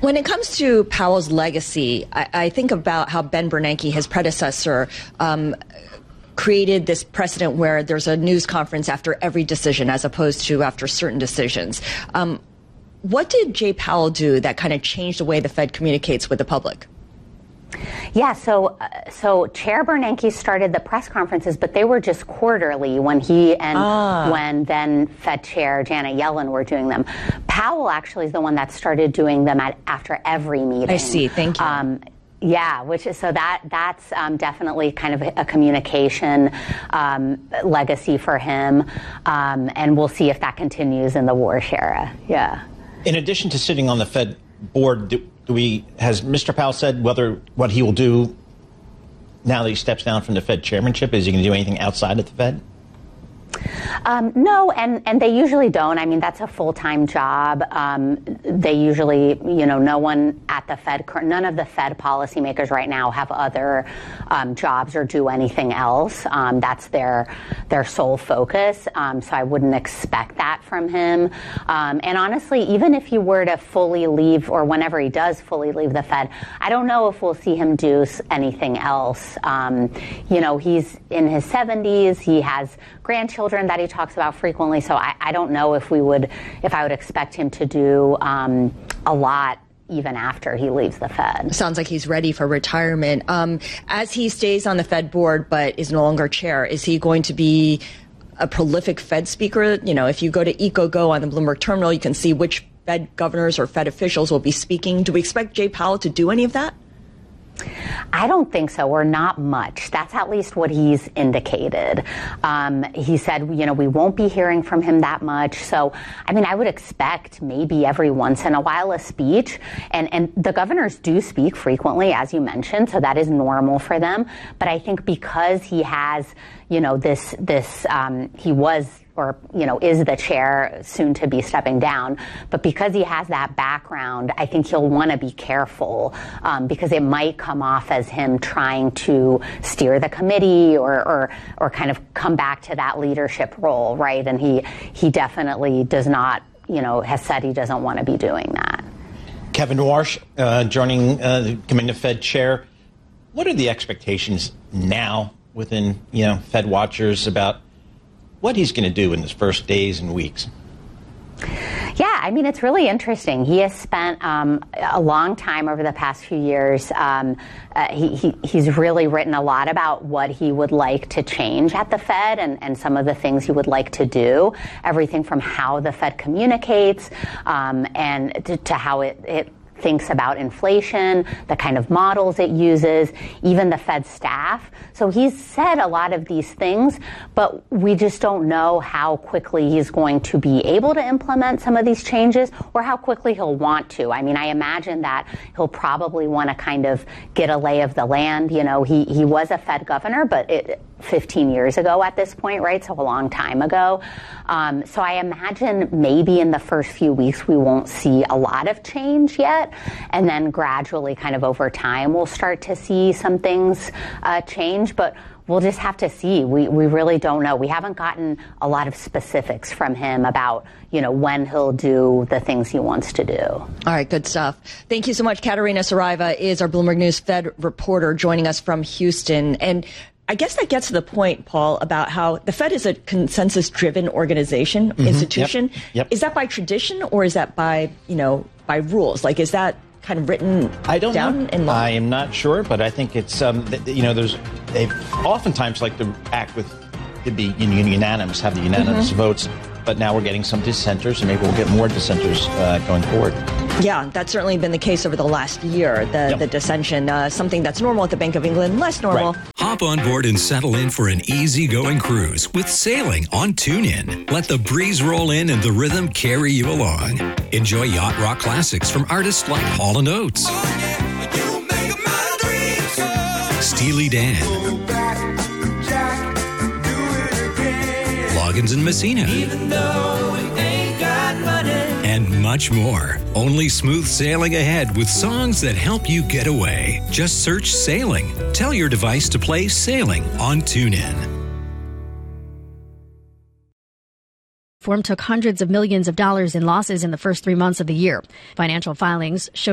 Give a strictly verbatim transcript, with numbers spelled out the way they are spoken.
When it comes to Powell's legacy, I, I think about how Ben Bernanke, his predecessor, um, created this precedent where there's a news conference after every decision as opposed to after certain decisions. Um, what did Jay Powell do that kind of changed the way the Fed communicates with the public? Yeah, so uh, so Chair Bernanke started the press conferences, but they were just quarterly when he and ah. when then Fed Chair Janet Yellen were doing them. Powell actually is the one that started doing them at, after every meeting. I see. Thank you. Um, Yeah, which is so that that's um, definitely kind of a, a communication um, legacy for him, um, and we'll see if that continues in the Warsh era. Yeah. In addition to sitting on the Fed board, do, do we has Mister Powell said whether what he will do now that he steps down from the Fed chairmanship? Is he going to do anything outside of the Fed? Um, no, and, and they usually don't. I mean, that's a full-time job. Um, they usually, you know, no one at the Fed, none of the Fed policymakers right now have other um, jobs or do anything else. Um, that's their their sole focus. Um, so I wouldn't expect that from him. Um, and honestly, even if he were to fully leave, or whenever he does fully leave the Fed, I don't know if we'll see him do anything else. Um, you know, he's in his seventies. He has grandchildren that he talks about frequently. So I, I don't know if we would, if I would expect him to do um, a lot even after he leaves the Fed. Sounds like he's ready for retirement. Um, as he stays on the Fed board but is no longer chair, is he going to be a prolific Fed speaker? You know, if you go to EcoGo on the Bloomberg terminal, you can see which Fed governors or Fed officials will be speaking. Do we expect Jay Powell to do any of that? I don't think so, or not much. That's at least what he's indicated. Um, he said, you know, we won't be hearing from him that much. So, I mean, I would expect maybe every once in a while a speech. And, and the governors do speak frequently, as you mentioned, so that is normal for them. But I think because he has, you know, this, this um, he was or, you know, is the chair, soon to be stepping down. But because he has that background, I think he'll want to be careful um, because it might come off as him trying to steer the committee or, or or kind of come back to that leadership role, right? And he he definitely does not, you know, has said he doesn't want to be doing that. Kevin Warsh, uh, joining, uh, becoming the Fed chair. What are the expectations now within, you know, Fed watchers about what he's going to do in his first days and weeks? Yeah, I mean, it's really interesting. He has spent um, a long time over the past few years. Um, uh, he, he, he's really written a lot about what he would like to change at the Fed and, and some of the things he would like to do, everything from how the Fed communicates um, and to, to how it, it thinks about inflation, the kind of models it uses, even the Fed staff. So he's said a lot of these things, but we just don't know how quickly he's going to be able to implement some of these changes or how quickly he'll want to. I mean, I imagine that he'll probably want to kind of get a lay of the land. You know, he, he was a Fed governor, but it, fifteen years ago at this point, right? So a long time ago. Um, so I imagine maybe in the first few weeks we won't see a lot of change yet. And then gradually, kind of over time, we'll start to see some things uh, change. But we'll just have to see. We we really don't know. We haven't gotten a lot of specifics from him about, you know, when he'll do the things he wants to do. All right, good stuff. Thank you so much. Katerina Saraiva is our Bloomberg News Fed reporter joining us from Houston. And I guess that gets to the point, Paul, about how the Fed is a consensus-driven organization, mm-hmm. institution. Yep. Yep. Is that by tradition or is that by, you know, by rules? Like, is that kind of written I don't down know. in law? I am not sure, but I think it's, um, you know, there's, they oftentimes like to act with, to be unanimous, have the unanimous mm-hmm. votes. But now we're getting some dissenters, and maybe we'll get more dissenters uh, going forward. Yeah, that's certainly been the case over the last year, the, yep. the dissension. Uh, something that's normal at the Bank of England, less normal. Right. Hop on board and settle in for an easygoing cruise with sailing on TuneIn. Let the breeze roll in and the rhythm carry you along. Enjoy yacht rock classics from artists like Hall and Oates, oh, yeah. You make my dreams. Steely Dan, Loggins and Messina, even though we ain't got money, and much more. Only smooth sailing ahead with songs that help you get away. Just search Sailing. Tell your device to play Sailing on TuneIn. Form took hundreds of millions of dollars in losses in the first three months of the year. Financial filings show